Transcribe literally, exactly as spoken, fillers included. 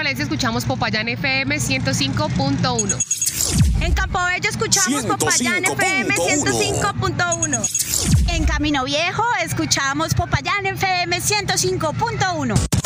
Valencia escuchamos Popayán F M ciento cinco punto uno. En Campobello escuchamos Popayán F M ciento cinco punto uno. En Camino Viejo escuchamos Popayán F M ciento cinco punto uno.